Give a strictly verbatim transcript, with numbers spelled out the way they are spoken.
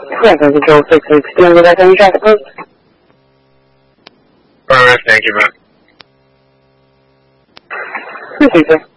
Franklin Control six six, dealing with that any traffic post? Alright, thank you, man. Proceed, sir.